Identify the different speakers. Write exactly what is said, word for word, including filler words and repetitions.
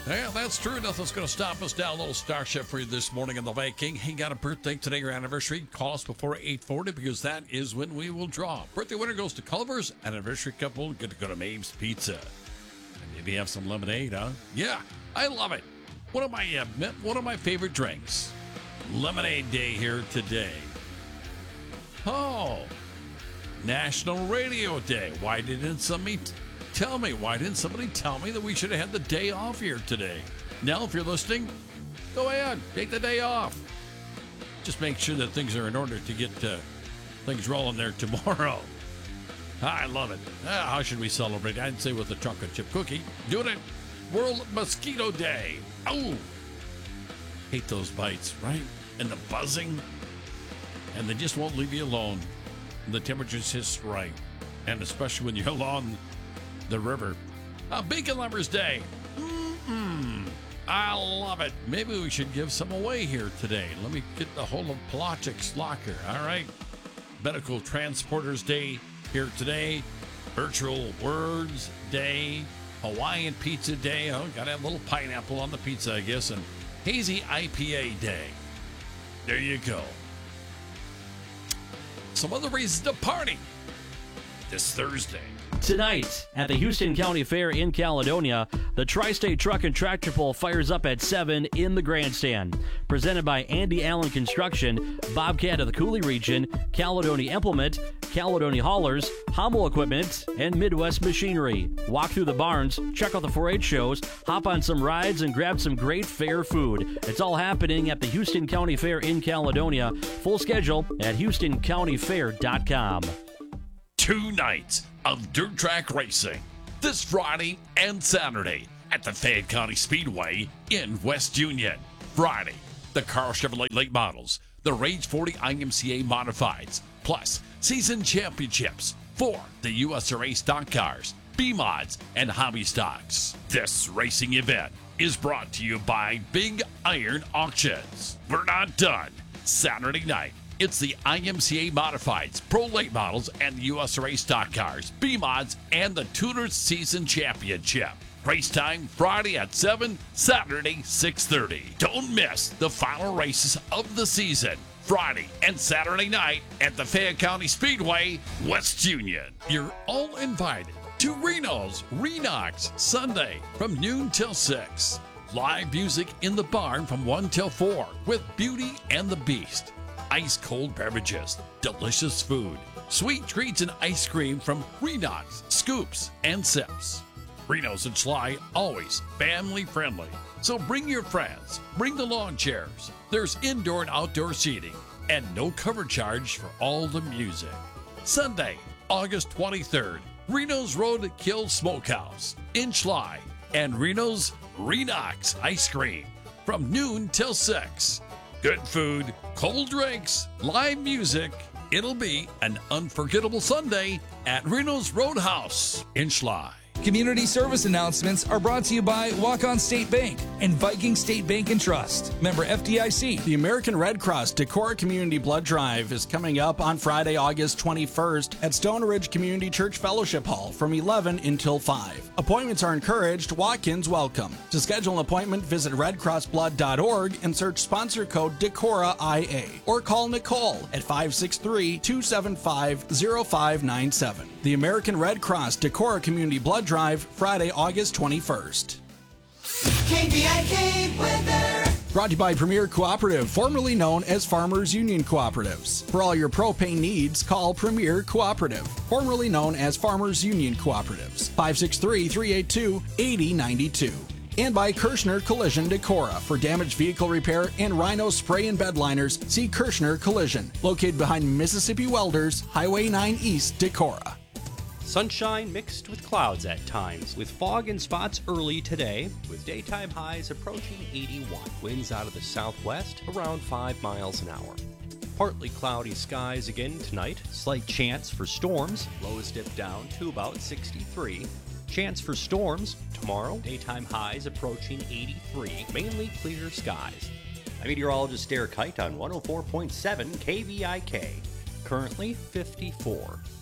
Speaker 1: Yeah, that's true. Nothing's going to stop us now. A little star chef for you this morning in the Viking. Hey, got a birthday today or anniversary? Call us before eight forty because that is when we will draw. Birthday winner goes to Culver's. Anniversary couple get to go to Maeve's Pizza. And maybe have some lemonade, huh? Yeah, I love it. One of my uh, one of my favorite drinks. Lemonade Day here today. Oh, National Radio Day. Why didn't somebody t- tell me? Why didn't somebody tell me that we should have had the day off here today? Now, if you're listening, go ahead, take the day off. Just make sure that things are in order to get uh, things rolling there tomorrow. I love it. Ah, how should we celebrate? I'd say with a chocolate chip cookie. Doing it. World Mosquito Day. Oh, hate those bites, right? And the buzzing. And they just won't leave you alone. The temperature's just right. And especially when you're along the river. Uh, Bacon Lovers Day. Mm-mm. I love it. Maybe we should give some away here today. Let me get the hold of Plotchik's Locker. All right. Medical Transporters Day here today. Virtual Words Day. Hawaiian Pizza Day. Oh, gotta have a little pineapple on the pizza, I guess. And Hazy I P A Day. There you go. Some other reasons to party this Thursday.
Speaker 2: Tonight at the Houston County Fair in Caledonia, the Tri-State Truck and Tractor Pull fires up at seven in the grandstand. Presented by Andy Allen Construction, Bobcat of the Coulee region, Caledonia Implement, Caledonia Haulers, Hummel Equipment, and Midwest Machinery. Walk through the barns, check out the four H shows, hop on some rides, and grab some great fair food. It's all happening at the Houston County Fair in Caledonia. Full schedule at houston county fair dot com.
Speaker 1: Two nights of dirt track racing this Friday and Saturday at the Fayette County Speedway in West Union. Friday, the Carl Chevrolet late models, the Rage forty I M C A modifieds, plus season championships for the U S R A stock cars, B-mods, and hobby stocks. This racing event is brought to you by Big Iron Auctions. We're not done. Saturday night, it's the I M C A Modifieds, Pro Late Models, and the U S R A Stock Cars, B-Mods, and the Tuners Season Championship. Race time Friday at seven, Saturday six thirty. Don't miss the final races of the season, Friday and Saturday night at the Fayette County Speedway, West Union. You're all invited to Reno's Renox Sunday from noon till six. Live music in the barn from one till four with Beauty and the Beast. Ice cold beverages, delicious food, sweet treats and ice cream from Renox, Scoops, and Sips. Reno's and Schley, always family friendly. So bring your friends, bring the lawn chairs. There's indoor and outdoor seating, and no cover charge for all the music. Sunday, August twenty-third, Reno's Roadkill Smokehouse in Schley, and Reno's Renox Ice Cream from noon till six. Good food, cold drinks, live music. It'll be an unforgettable Sunday at Reno's Roadhouse in Schley.
Speaker 3: Community service announcements are brought to you by Walk-On State Bank and Viking State Bank and Trust. Member F D I C.
Speaker 4: The American Red Cross Decorah Community Blood Drive is coming up on Friday, August twenty-first at Stone Ridge Community Church Fellowship Hall from eleven until five. Appointments are encouraged. Walk-ins welcome. To schedule an appointment, visit red cross blood dot org and search sponsor code Decorah I A or call Nicole at five six three, two seven five, zero five nine seven. The American Red Cross Decorah Community Blood Drive, Friday, August twenty-first.
Speaker 5: K V I K weather.
Speaker 4: Brought to you by Premier Cooperative, formerly known as Farmers Union Cooperatives. For all your propane needs, call Premier Cooperative, formerly known as Farmers Union Cooperatives. five six three, three eight two, eight zero nine two. And by Kirschner Collision Decorah. For damaged vehicle repair and Rhino spray and bed liners, see Kirschner Collision, located behind Mississippi Welders, Highway nine East, Decorah.
Speaker 6: Sunshine mixed with clouds at times, with fog and spots early today, with daytime highs approaching eighty-one. Winds out of the southwest around five miles an hour. Partly cloudy skies again tonight. Slight chance for storms. Lows dip down to about sixty-three. Chance for storms tomorrow. Daytime highs approaching eighty-three. Mainly clear skies. I'm meteorologist Derek Height on one oh four point seven K V I K. Currently fifty-four.